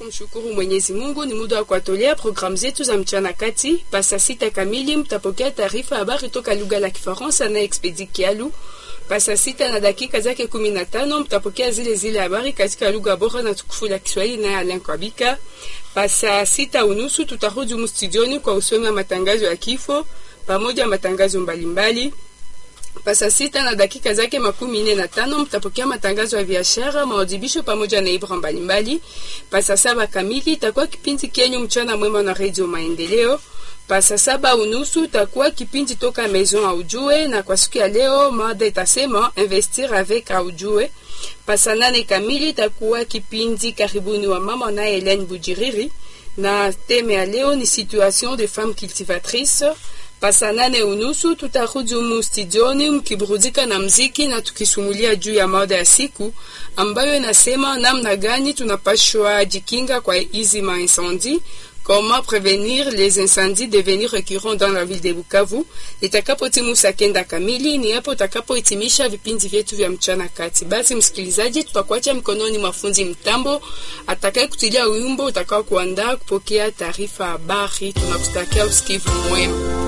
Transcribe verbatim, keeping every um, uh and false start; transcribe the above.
kumshukuru Mwenyezi Mungu. Ni muda wa kuatolea programu zetu za mchana kati. Pasa sita kamili mtapokea taarifa habari toka lugha la Kifaransa na Expedi Kialu. Pasa sita na dakika zake kumi na tano mtapokea zile zile habari katika lugha bora na tukufu la Kiswahili na Alain Kwabika. Pasa sita unusu tutarudi mstudioni kwa usomi wa matangazo ya kifo pamoja matangazo mbalimbali. Pasa sita na dakika zake makumi nne na tano mtapokea matangazo ya biashara, maadhibisho pamoja na ibra mbalimbali. Pasa saba kamili itakuwa kipindi kenyu mchana mwema na Radio Maendeleo. Pasa saba unusu itakuwa kipindi toka Maison Aujue, na kwa siku ya leo mada itasema investir avec Aujue. Pasa nane kamili itakuwa kipindi karibuni wa mama na Hélène Bujiriri, na teme ya leo ni situation de femmes cultivatrices. Pasa nane unusu tutarudi mu studioni mkiburudika na mziki na tukisumulia juu ya mada ya siku ambayo inasema namna gani tunapashwa jikinga kwa hizi ma incendie, comment prévenir les incendies devenir récurrents dans la ville de Bukavu. Itakapo timu saa kenda kamili ni hapo utakapo hitimisha vipindi vyetu vya mchana kati. Basi msikilizaji, tutakuacha mikononi mwa fundi mtambo atakaye kutilia wimbo utakao kuandaa kupokea taarifa habari. Tunakutakia usikivu mwema.